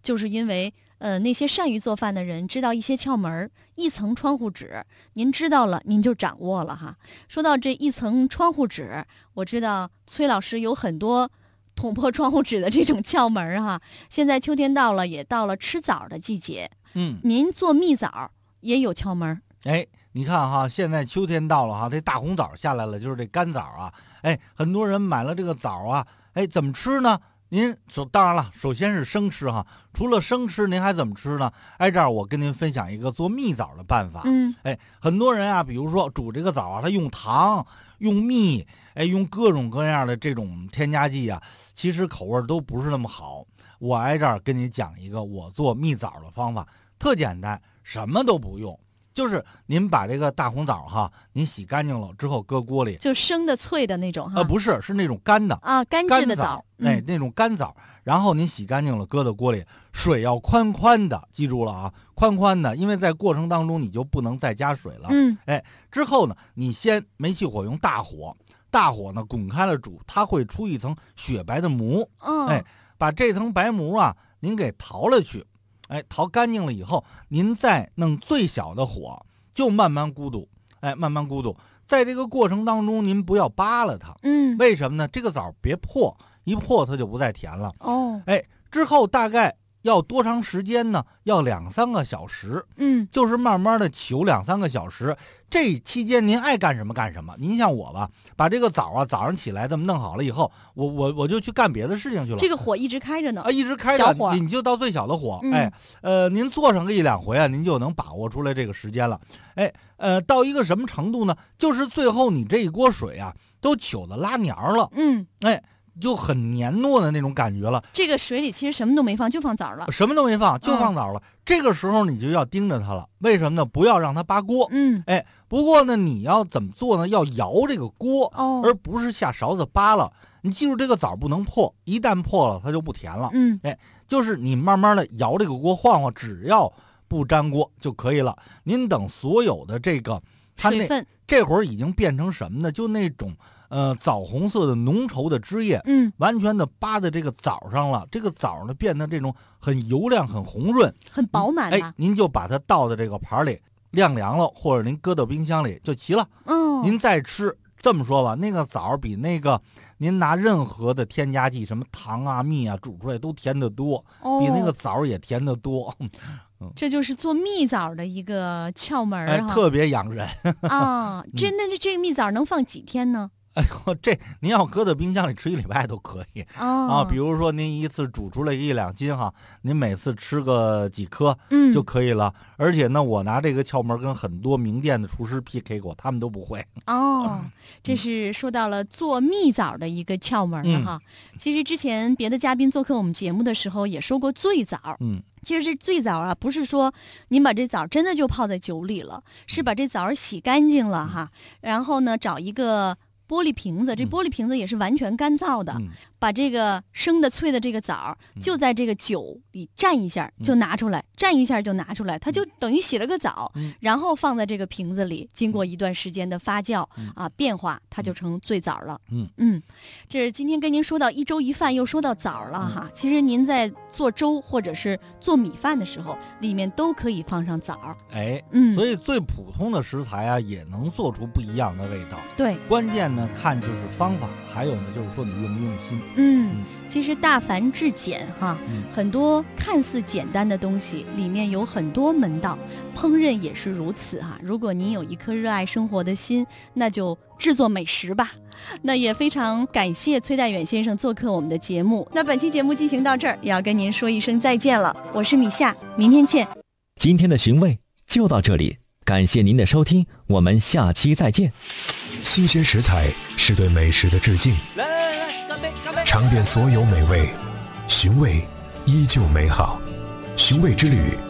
就是因为那些善于做饭的人知道一些窍门，一层窗户纸，您知道了，您就掌握了哈。说到这一层窗户纸，我知道崔老师有很多捅破窗户纸的这种窍门哈。现在秋天到了，也到了吃枣的季节，您做蜜枣也有窍门。 哎，你看哈，现在秋天到了哈，这大红枣下来了，就是这干枣啊。哎，很多人买了这个枣啊，哎，怎么吃呢？您当然了，首先是生吃哈。除了生吃，您还怎么吃呢？哎，这儿我跟您分享一个做蜜枣的办法。哎，很多人啊，比如说煮这个枣啊，他用糖、用蜜，哎，用各种各样的这种添加剂啊，其实口味都不是那么好。我挨这儿跟你讲一个我做蜜枣的方法，特简单，什么都不用。就是您把这个大红枣哈，您洗干净了之后搁锅里， 就生的脆的那种哈？ 不是，是那种干的啊，干制的枣， 哎，那种干枣。然后您洗干净了，搁到锅里，水要宽宽的，记住了啊，宽宽的，因为在过程当中你就不能再加水了。哎，之后呢，你先煤气火用大火呢滚开了煮，它会出一层雪白的膜。哎，把这层白膜啊，您给淘了去。哎，淘干净了以后，您再弄最小的火，就慢慢咕嘟，哎，慢慢咕嘟。在这个过程当中，您不要扒拉它，为什么呢？这个枣别破，一破它就不再甜了。哎，之后大概要多长时间呢？要2-3个小时。就是慢慢的求2-3个小时。这期间您爱干什么干什么。您像我吧，把这个枣啊早上起来这么弄好了以后，我就去干别的事情去了。 这个火一直开着呢一直开着，小火你就到最小的火。哎，您做上个1-2回啊，您就能把握出来这个时间了。哎，到一个什么程度呢？就是最后你这一锅水啊，都糗的拉黏了。哎。就很黏糯的那种感觉了。 这个水里其实什么都没放，就放枣了。 什么都没放，就放枣了。这个时候你就要盯着它了。为什么呢？不要让它扒锅。哎，不过呢，你要怎么做呢？要摇这个锅，而不是下勺子扒了。你记住，这个枣不能破，一旦破了，它就不甜了。哎，就是你慢慢的摇这个锅，晃晃，只要不粘锅就可以了。您等所有的这个水分， 这会儿已经变成什么呢？就那种。枣红色的浓稠的汁液，完全的扒在这个枣上了。这个枣呢，变得这种很油亮、很红润、 很饱满。 哎，您就把它倒在这个盘里，晾凉了，或者您搁到冰箱里就齐了。您再吃，这么说吧，那个枣比那个您拿任何的添加剂，什么糖啊、蜜啊煮出来都甜得多，比那个枣也甜得多。 这就是做蜜枣的一个窍门哎，特别养人啊！这个蜜枣能放几天呢？ 哎呦，这您要搁到冰箱里吃1礼拜都可以啊。比如说您一次煮出来1-2斤哈，您每次吃个几颗就可以了。而且呢，我拿这个窍门跟很多名店的厨师 PK 过，他们都不会。 这是说到了做蜜枣的一个窍门哈。其实之前别的嘉宾做客我们节目的时候也说过醉枣。其实这醉枣啊，不是说您把这枣真的就泡在酒里了，是把这枣洗干净了哈，然后呢找一个玻璃瓶子，这玻璃瓶子也是完全干燥的，把这个生的脆的这个枣就在这个酒里蘸一下就拿出来，蘸一下就拿出来，它就等于洗了个澡，然后放在这个瓶子里，经过一段时间的发酵变化，它就成醉枣了。这是今天跟您说到一粥一饭，又说到枣了哈。其实您在做粥或者是做米饭的时候，里面都可以放上枣。 哎，所以最普通的食材啊，也能做出不一样的味道。 对， 关键呢看就是方法，还有呢就是说你用不用心。 其实大凡至简哈，很多看似简单的东西里面有很多门道，烹饪也是如此哈。如果您有一颗热爱生活的心，那就制作美食吧。那也非常感谢崔代远先生做客我们的节目。那本期节目进行到这儿，也要跟您说一声再见了。我是米夏，明天见。 今天的寻味就到这里，感谢您的收听，我们下期再见。 新鲜食材是对美食的致敬， 来，干杯！ 尝遍所有美味，寻味依旧美好。寻味之旅